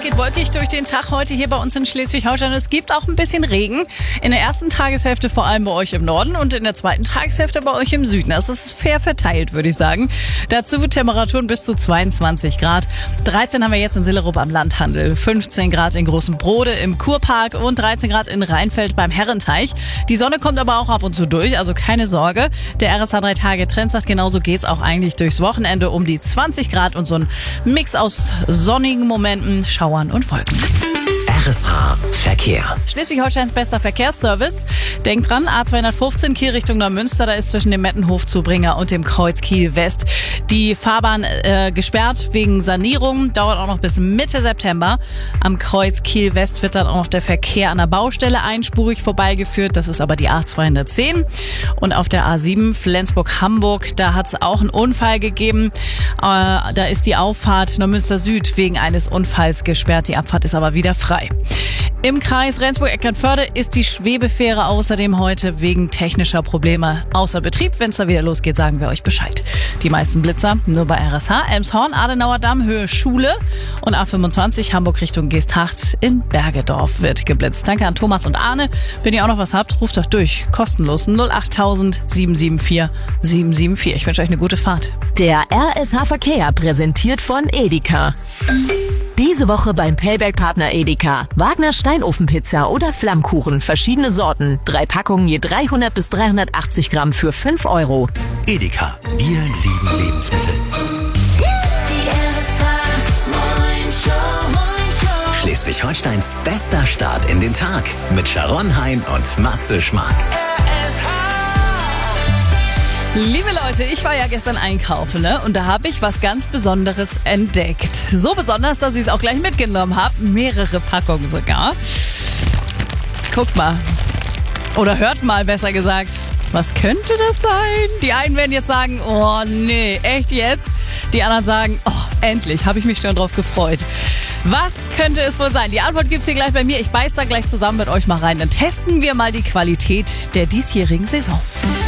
Es geht wolkig durch den Tag heute hier bei uns in Schleswig-Holstein. Es gibt auch ein bisschen Regen. In der ersten Tageshälfte vor allem bei euch im Norden und in der zweiten Tageshälfte bei euch im Süden. Das ist fair verteilt, würde ich sagen. Dazu Temperaturen bis zu 22 Grad. 13 haben wir jetzt in Sillerup am Landhandel. 15 Grad in Großen Brode im Kurpark und 13 Grad in Rheinfeld beim Herrenteich. Die Sonne kommt aber auch ab und zu durch, also keine Sorge. Der RSH 3-Tage-Trend sagt, genauso geht's auch eigentlich durchs Wochenende um die 20 Grad und so ein Mix aus sonnigen Momenten, Schauern und Wolken. RSH Verkehr. Schleswig-Holsteins bester Verkehrsservice. Denkt dran, A215 Kiel Richtung Neumünster, da ist zwischen dem Mettenhof-Zubringer und dem Kreuz Kiel West die Fahrbahn gesperrt wegen Sanierung. Dauert auch noch bis Mitte September. Am Kreuz Kiel West wird dann auch noch der Verkehr an der Baustelle einspurig vorbeigeführt. Das ist aber die A210. Und auf der A7 Flensburg-Hamburg, da hat es auch einen Unfall gegeben. Da ist die Auffahrt Neumünster Süd wegen eines Unfalls gesperrt. Die Abfahrt ist aber wieder frei. Im Kreis Rendsburg-Eckernförde ist die Schwebefähre außerdem heute wegen technischer Probleme außer Betrieb. Wenn es da wieder losgeht, sagen wir euch Bescheid. Die meisten Blitzer nur bei RSH. Elmshorn, Adenauer Damm, Höhe Schule und A25 Hamburg Richtung Geesthacht in Bergedorf wird geblitzt. Danke an Thomas und Arne. Wenn ihr auch noch was habt, ruft doch durch. Kostenlos 08000 774 774. Ich wünsche euch eine gute Fahrt. Der RSH Verkehr präsentiert von Edeka. Diese Woche beim Payback-Partner Edeka. Wagner Steinofenpizza oder Flammkuchen, verschiedene Sorten. 3 Packungen je 300 bis 380 Gramm für 5 €. Edeka, wir lieben Lebensmittel. Schleswig-Holsteins bester Start in den Tag mit Sharon Hein und Matze Schmark. Liebe Leute, ich war ja gestern einkaufen, ne? Und da habe ich was ganz Besonderes entdeckt. So besonders, dass ich es auch gleich mitgenommen habe. Mehrere Packungen sogar. Guckt mal. Oder hört mal, besser gesagt. Was könnte das sein? Die einen werden jetzt sagen, oh nee, echt jetzt? Die anderen sagen, oh, endlich, habe ich mich schon drauf gefreut. Was könnte es wohl sein? Die Antwort gibt's hier gleich bei mir. Ich beiß da gleich zusammen mit euch mal rein. Dann testen wir mal die Qualität der diesjährigen Saison.